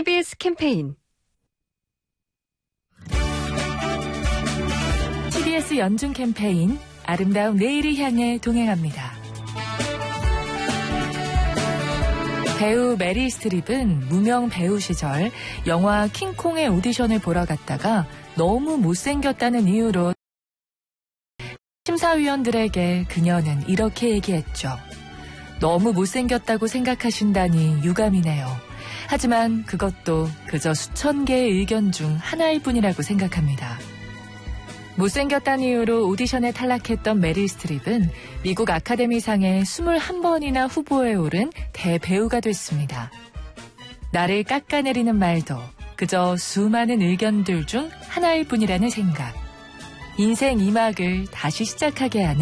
TBS 캠페인 TBS 연중 캠페인 아름다운 내일을 향해 동행합니다. 배우 메릴 스트립은 무명 배우 시절 영화 킹콩의 오디션을 보러 갔다가 너무 못생겼다는 이유로 심사위원들에게 그녀는 이렇게 얘기했죠. 너무 못생겼다고 생각하신다니 유감이네요. 하지만 그것도 그저 수천 개의 의견 중 하나일 뿐이라고 생각합니다. 못생겼다는 이유로 오디션에 탈락했던 메릴 스트립은 미국 아카데미상에 21번이나 후보에 오른 대배우가 됐습니다. 나를 깎아내리는 말도 그저 수많은 의견들 중 하나일 뿐이라는 생각. 인생 2막을 다시 시작하게 하는